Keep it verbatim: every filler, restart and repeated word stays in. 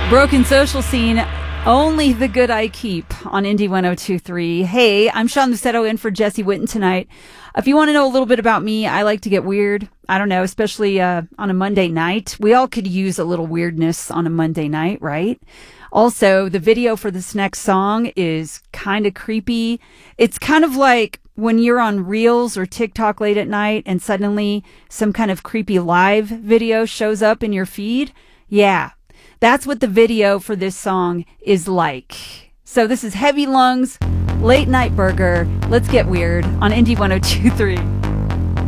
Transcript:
Broken Social Scene, only the good I keep on Indie one oh two point three. Hey, I'm Sean Lucetto in for Jesse Witten tonight. If you want to know a little bit about me, I like to get weird. I don't know, especially uh, on a Monday night. We all could use a little weirdness on a Monday night, right? Also, the video for this next song is kind of creepy. It's kind of like when you're on Reels or TikTok late at night and suddenly some kind of creepy live video shows up in your feed. Yeah. That's what the video for this song is like. So this is Heavy Lungs, Late Night Burger. Let's get weird on Indie one oh two point three.